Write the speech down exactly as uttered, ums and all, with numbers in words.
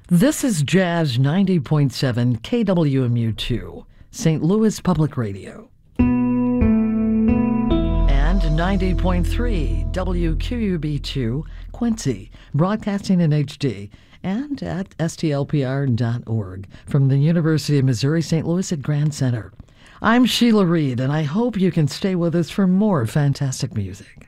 This is Jazz ninety point seven K W M U two, Saint Louis Public Radio. And ninety point three W Q U B two, Quincy, broadcasting in H D and at S T L P R dot org from the University of Missouri Saint Louis at Grand Center. I'm Sheila Reed, and I hope you can stay with us for more fantastic music.